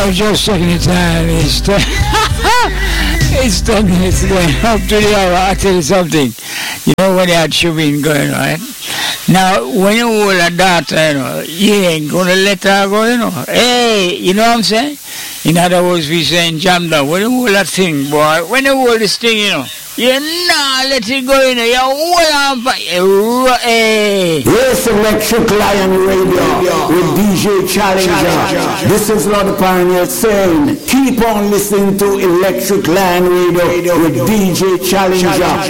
was just checking the time. It's 10 minutes going up to the hour. I'll tell you something. You know what that should be going on, right? Now, when you hold a daughter, you ain't going to let her go, Hey, you know what I'm saying? In other words, we saying jam down. When you hold that thing, boy, when you hold this thing, you not let it go, You hold on for hey. Yes, Electric Lion Radio with DJ Challenger. This is Lord Pioneer saying, keep on listening to Electric Lion Radio with DJ Challenger.